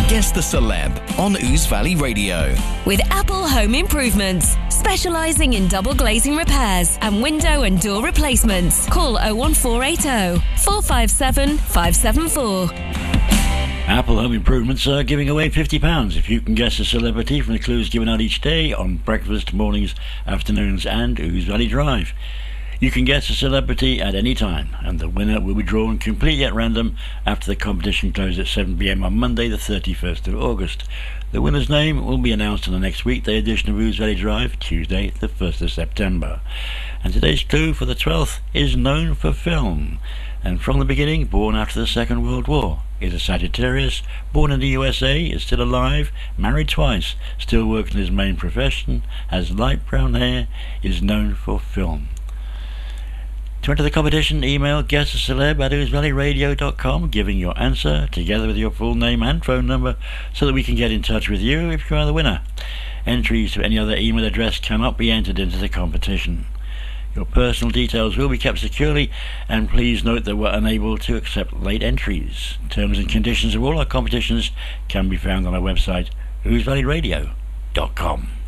Guess the Celeb on Ouse Valley Radio. With Apple Home Improvements, specialising in double glazing repairs and window and door replacements. Call 01480 457 574. Apple Home Improvements are giving away £50 if you can guess a celebrity from the clues given out each day on breakfast, mornings, afternoons and Ouse Valley Drive. You can guess a celebrity at any time, and the winner will be drawn completely at random after the competition closes at 7 p.m. on Monday the 31st of August. The winner's name will be announced on the next weekday edition of Ouse Valley Drive, Tuesday the 1st of September. And today's clue for the 12th is known for film, and from the beginning born after the Second World War. Is a Sagittarius, born in the USA, is still alive, married twice, still working his main profession, has light brown hair, is known for film. To enter the competition, email guessaceleb@ousevalleyradio.com, giving your answer together with your full name and phone number so that we can get in touch with you if you are the winner. Entries to any other email address cannot be entered into the competition. Your personal details will be kept securely, and please note that we're unable to accept late entries. Terms and conditions of all our competitions can be found on our website, ousevalleyradio.com.